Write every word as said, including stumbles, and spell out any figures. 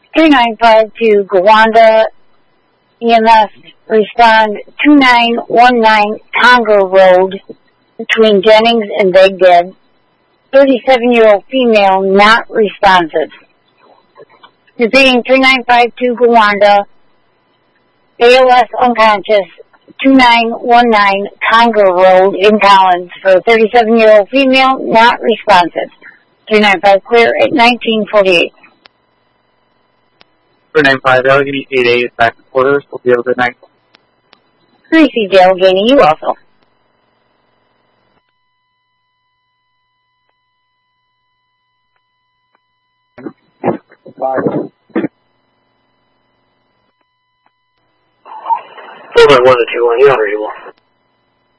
three nine five two, Gowanda E M S, respond two nine one nine Congo Road between Jennings and Baghdad. thirty-seven-year-old female not responsive. Repeating, three nine five two Gowanda, A L S unconscious, two nine one nine Congo Road in Collins for a thirty-seven-year-old female not responsive. three nine five clear at nineteen forty-eight. three nine five Allegheny, eight A is back to quarters. We'll be able to good night. three C J Allegheny, you also. Bye. four one to two one, you are ready.